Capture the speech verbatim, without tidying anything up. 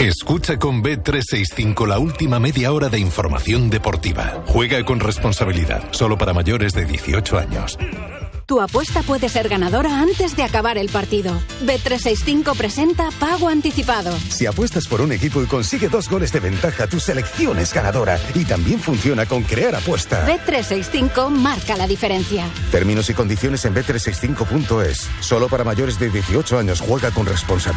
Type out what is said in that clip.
Escucha con B trescientos sesenta y cinco la última media hora de información deportiva. Juega con responsabilidad, solo para mayores de dieciocho años. Tu apuesta puede ser ganadora antes de acabar el partido. B trescientos sesenta y cinco presenta Pago Anticipado. Si apuestas por un equipo y consigue dos goles de ventaja, tu selección es ganadora. Y también funciona con Crear Apuesta. B trescientos sesenta y cinco marca la diferencia. Términos y condiciones en B trescientos sesenta y cinco punto es. Solo para mayores de dieciocho años. Juega con responsabilidad.